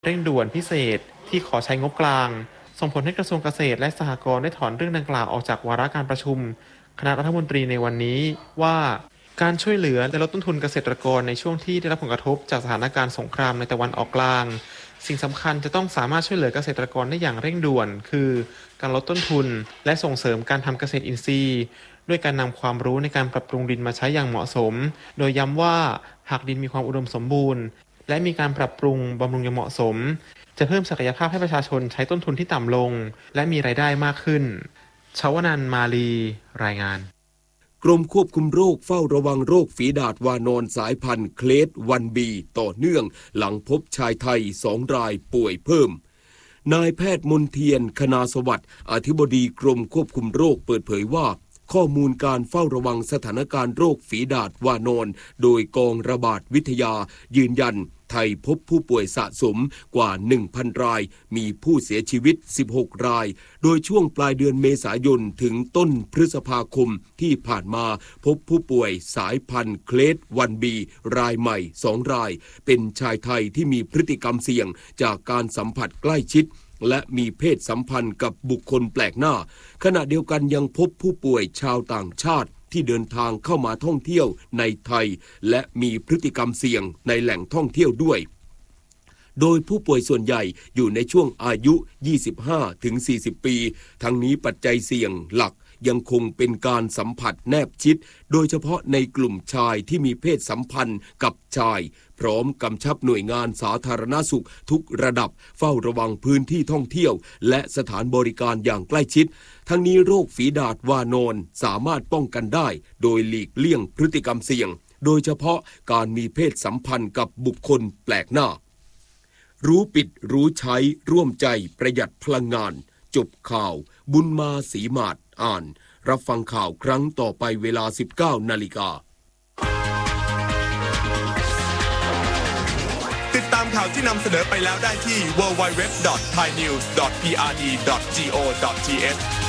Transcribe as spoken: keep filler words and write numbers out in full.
เร่งด่วนพิเศษที่ขอใช้งบกลางส่งผลให้กระทรวงเกษตรและสหกรณ์ได้ถอนเรื่องดังกล่าวออกจากวาระการประชุมคณะรัฐมนตรีในวันนี้ว่าการช่วยเหลือและลดต้นทุนเกษตรกรในช่วงที่ได้รับผลกระทบจากสถานการณ์สงครามในตะวันออกกลางสิ่งสำคัญจะต้องสามารถช่วยเหลือเกษตรกรได้อย่างเร่งด่วนคือการลดต้นทุนและส่งเสริมการทำเกษตรอินทรีย์ด้วยการนำความรู้ในการปรับปรุงดินมาใช้อย่างเหมาะสมโดยย้ำว่าหากดินมีความอุดมสมบูรณ์และมีการปรับปรุงบำรุงอย่างเหมาะสมจะเพิ่มศักยภาพให้ประชาชนใช้ต้นทุนที่ต่ำลงและมีรายได้มากขึ้นชวนันท์ มาลีรายงานกรมควบคุมโรคเฝ้าระวังโรคฝีดาษวานอนสายพันธุ์เคลด วันบี ต่อเนื่องหลังพบชายไทยสองรายป่วยเพิ่มนายแพทย์มนเทียนคณาสวัสดิ์อธิบดีกรมควบคุมโรคเปิดเผยว่าข้อมูลการเฝ้าระวังสถานการณ์โรคฝีดาษวานอนโดยกองระบาดวิทยายืนยันไทยพบผู้ป่วยสะสมกว่า หนึ่งพัน รายมีผู้เสียชีวิตสิบหกรายโดยช่วงปลายเดือนเมษายนถึงต้นพฤษภาคมที่ผ่านมาพบผู้ป่วยสายพันธุ์เคลด วันบี รายใหม่สองรายเป็นชายไทยที่มีพฤติกรรมเสี่ยงจากการสัมผัสใกล้ชิดและมีเพศสัมพันธ์กับบุคคลแปลกหน้าขณะเดียวกันยังพบผู้ป่วยชาวต่างชาติที่เดินทางเข้ามาท่องเที่ยวในไทยและมีพฤติกรรมเสี่ยงในแหล่งท่องเที่ยวด้วยโดยผู้ป่วยส่วนใหญ่อยู่ในช่วงอายุ ยี่สิบห้าถึงสี่สิบ ปีทั้งนี้ปัจจัยเสี่ยงหลักยังคงเป็นการสัมผัสแนบชิดโดยเฉพาะในกลุ่มชายที่มีเพศสัมพันธ์กับชายพร้อมกำชับหน่วยงานสาธารณสุขทุกระดับเฝ้าระวังพื้นที่ท่องเที่ยวและสถานบริการอย่างใกล้ชิดทั้งนี้โรคฝีดาษวานอนสามารถป้องกันได้โดยหลีกเลี่ยงพฤติกรรมเสี่ยงโดยเฉพาะการมีเพศสัมพันธ์กับบุคคลแปลกหน้ารู้ปิดรู้ใช้ร่วมใจประหยัดพลังงานจบข่าวบุญมาศรีมาศอ่านรับฟังข่าวครั้งต่อไปเวลา สิบเก้านาฬิกาติดตามข่าวที่นำเสนอไปแล้วได้ที่ ดับเบิลยู ดับเบิลยู ดับเบิลยู ดอท ไทยนิวส์ ดอท พี อาร์ ดี ดอท จี โอ ดอท ที เอช